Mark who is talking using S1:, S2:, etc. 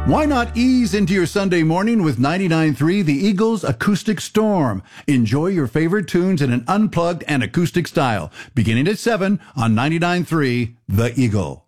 S1: Why not ease into your Sunday morning with 99.3 The Eagles Acoustic Storm? Enjoy your favorite tunes in an unplugged and acoustic style, beginning at 7 on 99.3 The Eagle.